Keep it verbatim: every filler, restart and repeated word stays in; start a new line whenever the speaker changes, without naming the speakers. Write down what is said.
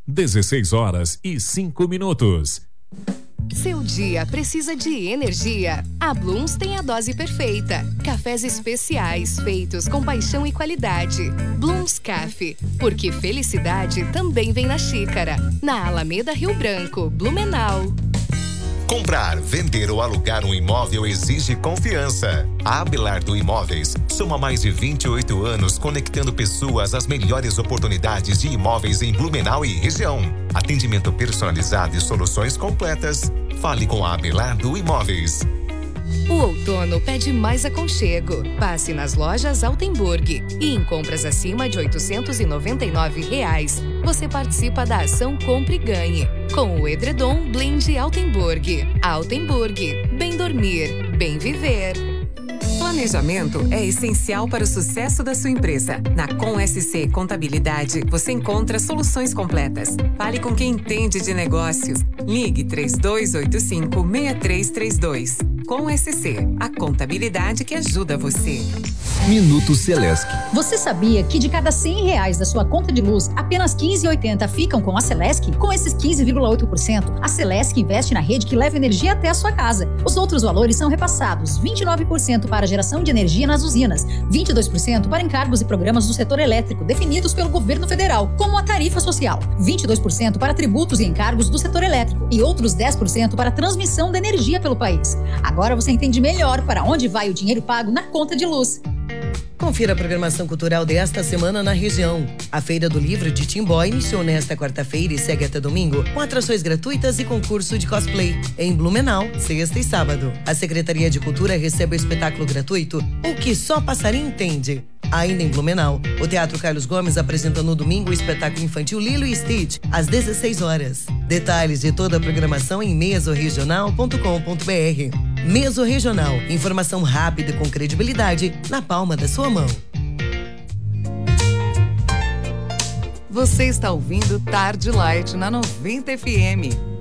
dezesseis horas e cinco minutos.
Seu dia precisa de energia? A Blooms tem a dose perfeita. Cafés especiais feitos com paixão e qualidade. Blooms Café, porque felicidade também vem na xícara. Na Alameda Rio Branco, Blumenau.
Comprar, vender ou alugar um imóvel exige confiança. A Abelardo Imóveis soma mais de vinte e oito anos conectando pessoas às melhores oportunidades de imóveis em Blumenau e região. Atendimento personalizado e soluções completas. Fale com a Abelardo Imóveis.
O outono pede mais aconchego. Passe nas lojas Altenburg e em compras acima de oitocentos e noventa e nove reais, você participa da ação Compre e Ganhe com o edredom Blend Altenburg. Altenburg, bem dormir, bem viver.
Planejamento é essencial para o sucesso da sua empresa. Na Com S C Contabilidade, você encontra soluções completas. Fale com quem entende de negócios. Ligue três dois oito cinco, seis três três dois. Com S C, a contabilidade que ajuda você.
Minuto Celesc.
Você sabia que de cada cem reais da sua conta de luz, apenas quinze vírgula oitenta ficam com a Celesc? Com esses quinze vírgula oito por cento, a Celesc investe na rede que leva energia até a sua casa. Os outros valores são repassados: vinte e nove por cento para geração de energia nas usinas, vinte e dois por cento para encargos e programas do setor elétrico definidos pelo governo federal, como a tarifa social, vinte e dois por cento para tributos e encargos do setor elétrico e outros dez por cento para transmissão da energia pelo país. Agora você entende melhor para onde vai o dinheiro pago na conta de luz.
Confira a programação cultural desta semana na região. A Feira do Livro de Timbó iniciou nesta quarta-feira e segue até domingo com atrações gratuitas e concurso de cosplay. Em Blumenau, sexta e sábado. A Secretaria de Cultura recebe o espetáculo gratuito O Que Só Passarinho Entende. Ainda em Blumenau, o Teatro Carlos Gomes apresenta no domingo o espetáculo infantil Lilo e Stitch, às dezesseis horas. Detalhes de toda a programação em mesoregional ponto com ponto br. Meso Regional, informação rápida e com credibilidade na palma da sua mão.
Você está ouvindo Tarde Light na noventa F M.